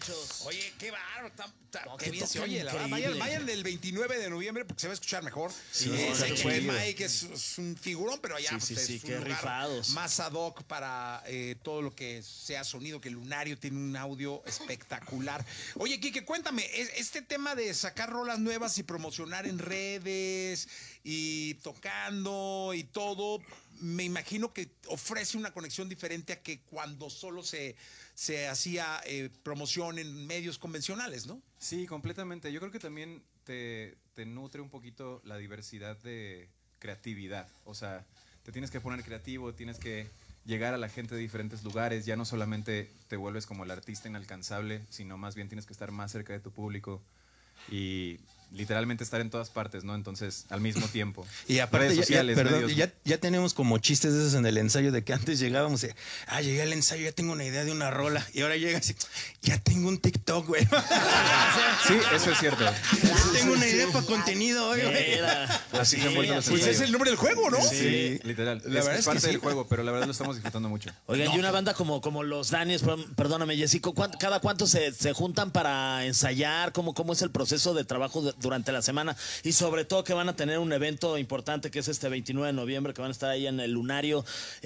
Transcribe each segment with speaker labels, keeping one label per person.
Speaker 1: Oye, qué bárbaro, qué
Speaker 2: qué
Speaker 1: bien se
Speaker 2: toque
Speaker 1: oye, la verdad. Vayan del 29 de noviembre porque se va a escuchar mejor.
Speaker 2: Sí,
Speaker 1: Sé que
Speaker 2: chido.
Speaker 1: Mike es un figurón, pero allá
Speaker 2: Sí,
Speaker 1: es
Speaker 2: qué
Speaker 1: un lugar
Speaker 2: rifados.
Speaker 1: más ad hoc para todo lo que sea sonido, que el Lunario tiene un audio espectacular. Oye, Quique, cuéntame, este tema de sacar rolas nuevas y promocionar en redes y tocando y todo, me imagino que ofrece una conexión diferente a que cuando solo se hacía promoción en medios convencionales, ¿no?
Speaker 3: Sí, completamente. Yo creo que también te nutre un poquito la diversidad de creatividad. O sea, te tienes que poner creativo, tienes que llegar a la gente de diferentes lugares. Ya no solamente te vuelves como el artista inalcanzable, sino más bien tienes que estar más cerca de tu público y literalmente estar en todas partes, ¿no? Entonces, al mismo tiempo.
Speaker 4: Y aparte,
Speaker 3: redes sociales,
Speaker 4: perdón,
Speaker 3: medios.
Speaker 4: ya tenemos como chistes de esos en el ensayo de que antes llegábamos y, llegué al ensayo, ya tengo una idea de una rola. Y ahora llegas y, ya tengo un TikTok, güey.
Speaker 3: Sí, eso es cierto.
Speaker 4: Ya tengo una idea para contenido hoy, güey.
Speaker 3: Así se han vuelto los
Speaker 1: Pues
Speaker 3: ensayos.
Speaker 1: es el nombre del juego, ¿no?
Speaker 3: Sí, literal.
Speaker 1: La verdad
Speaker 3: Es
Speaker 1: es
Speaker 3: parte
Speaker 1: que sí.
Speaker 3: del juego, pero la verdad lo estamos disfrutando mucho.
Speaker 2: Oigan, y una banda como los Daniels, perdóname, Jessico, ¿cada cuánto se juntan para ensayar? ¿Cómo es el proceso de trabajo durante la semana? Y sobre todo que van a tener un evento importante que es este 29 de noviembre, que van a estar ahí en el Lunario.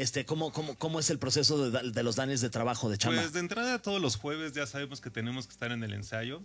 Speaker 2: ¿Cómo es el proceso de los Daniels de trabajo, de chamba?
Speaker 5: Pues de entrada todos los jueves ya sabemos que tenemos que estar en el ensayo.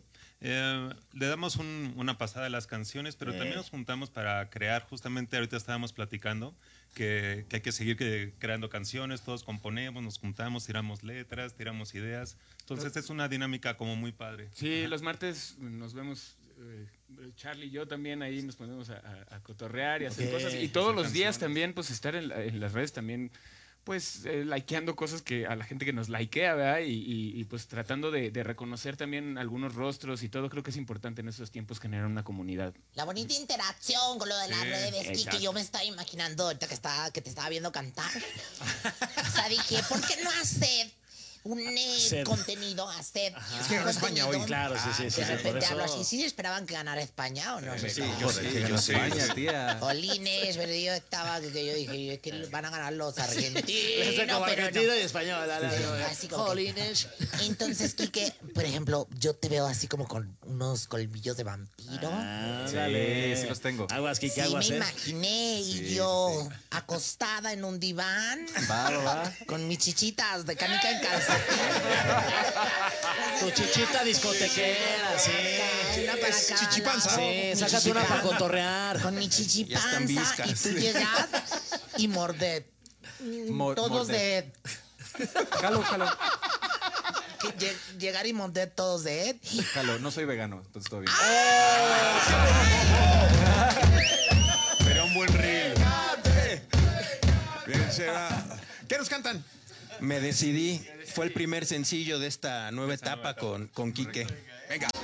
Speaker 5: Le damos una pasada a las canciones, pero también nos juntamos para crear. Justamente ahorita estábamos platicando que hay que seguir creando canciones, todos componemos, nos juntamos, tiramos letras, tiramos ideas. Entonces es una dinámica como muy padre.
Speaker 6: Sí, los martes nos vemos, Charlie y yo también ahí nos ponemos a cotorrear y hacer cosas. Y todos los días también, pues estar en las redes también, pues likeando cosas que a la gente que nos likea, ¿verdad? Y pues tratando de reconocer también algunos rostros y todo. Creo que es importante en esos tiempos generar una comunidad.
Speaker 7: La bonita interacción con lo de las redes, Kike,
Speaker 6: exacto.
Speaker 7: yo me estaba imaginando ahorita que te estaba viendo cantar. O sea, dije, ¿por qué no hacer un contenido, hacer
Speaker 1: Es que ganó España hoy.
Speaker 2: Claro, sí.
Speaker 7: De
Speaker 2: por
Speaker 7: repente
Speaker 2: eso-
Speaker 7: hablo así, ¿sí esperaban que ganara España o no?
Speaker 4: Sí,
Speaker 7: No.
Speaker 4: yo sé.
Speaker 3: España, tía.
Speaker 7: Jolines, pero yo estaba, que yo dije, es que van a ganar los argentinos,
Speaker 2: Como
Speaker 7: pero
Speaker 2: argentino
Speaker 7: no.
Speaker 2: y español.
Speaker 7: Así como que-
Speaker 2: Jolines.
Speaker 7: Entonces, Quique, por ejemplo, yo te veo así como con unos colmillos de vampiro.
Speaker 2: Ándale.
Speaker 3: Sí, sí los tengo.
Speaker 2: Aguas, Kike,
Speaker 7: Sí,
Speaker 2: aguas,
Speaker 7: me imaginé y
Speaker 3: Sí,
Speaker 7: yo acostada en un diván
Speaker 3: Va.
Speaker 7: con mis chichitas de canica en calcetín.
Speaker 2: Tu chichita discotequera, sí.
Speaker 7: Una para
Speaker 1: Es
Speaker 7: cada
Speaker 1: chichipanza.
Speaker 7: lado.
Speaker 2: Sí,
Speaker 7: Mi
Speaker 2: sácate una
Speaker 7: chichipanza.
Speaker 2: para cotorrear.
Speaker 7: Con mi
Speaker 4: Ya están
Speaker 7: chichipanza
Speaker 4: viscas.
Speaker 7: y tú llegas y morded. Todos
Speaker 3: morder.
Speaker 7: de
Speaker 3: Jalo.
Speaker 7: llegar y morder todos de
Speaker 3: Jalo, no soy vegano, entonces todo bien.
Speaker 5: Sería un buen reel.
Speaker 1: Bien, ¿qué nos cantan?
Speaker 4: Me decidí. Fue el primer sencillo de esta nueva etapa con Quique.
Speaker 1: Venga.